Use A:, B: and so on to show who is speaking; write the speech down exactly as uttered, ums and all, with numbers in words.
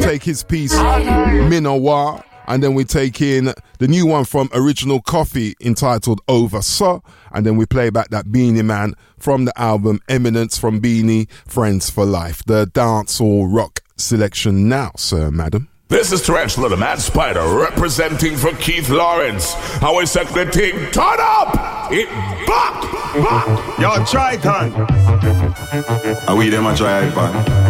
A: take his piece, Minowa. And then we take in the new one from Original Coffee entitled Over So. And then we play back that Beanie Man from the album Eminence from Beanie, Friends for Life. The dancehall rock selection now, sir, madam.
B: This is Tarantula the Mad Spider representing for Keith Lawrence. How is that the thing? Turn up! It back! Back!
C: Yo, try it on. Are we them a try it on?